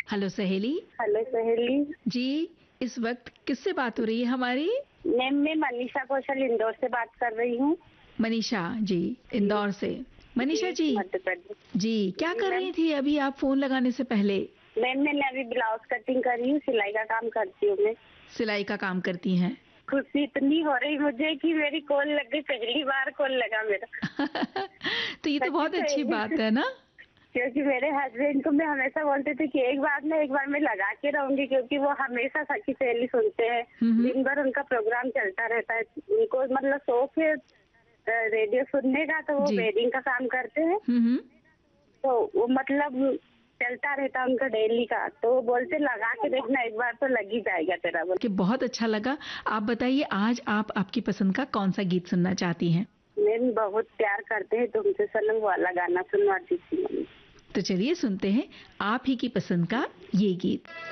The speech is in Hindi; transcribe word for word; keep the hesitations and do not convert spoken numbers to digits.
हेलो सहेली। हेलो सहेली जी, इस वक्त किससे बात हो रही है हमारी? मैम, मैं मनीषा कौशल इंदौर से बात कर रही हूँ। मनीषा जी, इंदौर से। मनीषा जी मध्य प्रदेश। जी, क्या जी, कर मैम। रही थी अभी आप फोन लगाने से पहले? मैम, मैंने अभी ब्लाउज कटिंग करी हूँ, सिलाई का काम करती हूँ मैं। सिलाई का काम करती हैं? खुशी इतनी हो रही मुझे कि मेरी कॉल लग गई, पहली बार कॉल लगा मेरा। तो ये तो बहुत अच्छी बात है ना। क्योंकि मेरे हस्बैंड को मैं हमेशा बोलते थे कि एक बार ना एक बार मैं लगा के रहूंगी, क्योंकि वो हमेशा सखी सहेली सुनते हैं, दिन भर उनका प्रोग्राम चलता रहता है। उनको मतलब शौक है रेडियो सुनने का, तो वो वेडिंग का काम करते हैं, तो वो मतलब चलता रहता है उनका डेली का। तो वो बोलते लगा के देखना, एक बार तो लग ही जाएगा तेरा। बोल कि बहुत अच्छा लगा। आप बताइए, आज आप आपकी पसंद का कौन सा गीत सुनना चाहती हैं? मैम, बहुत प्यार करते हैं तुमसे सनम वाला गाना सुनवाती थी। तो चलिए सुनते हैं आप ही की पसंद का ये गीत।